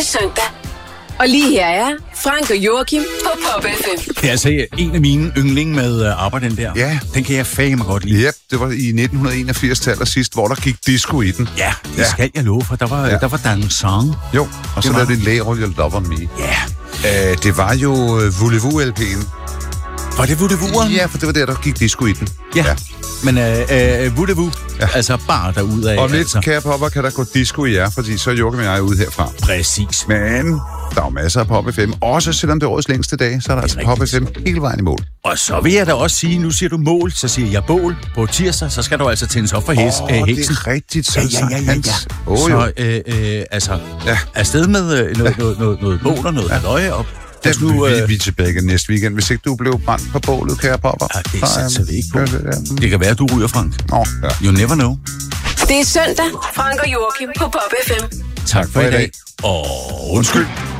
til søndag. Og lige her er Frank og Joachim på Pop FM. Det er altså en af mine yndling med ABBA, den der. Ja. Den kan jeg fandme godt lide. Yep, det var i 1981 til allersidst, hvor der gik disco i den. Ja, det skal jeg love for. Der var dansang. Jo, og så lavede det Lay All Your Love On Me. Ja. Det var jo Voulez-Vous-LP'en. Var det Voulez-Vous? Ja, for det var der gik disco i den. Ja. Men Voulez-Vous, altså bare derudad. Og lidt, kære popper, kan der gå disco i jer, fordi så er Joachim og jeg ude herfra. Præcis. Men der er jo masser af Pop FM. Også selvom det er årets længste dag, så er der altså Pop FM hele vejen i mål. Og så vil jeg da også sige, nu siger du mål, så siger jeg bål. På tirsdag, så skal du altså tændes op for heksen. Det er rigtigt. Så afsted med noget bål og noget halløje op. Vi er tilbage næste weekend. Hvis ikke du blev brændt på bålet, kære popper. Ja, det satser vi ikke på. Det kan være, at du ryger, Frank. Ja. You never know. Det er søndag. Frank og Joachim på Pop FM. Tak for i dag. Og undskyld.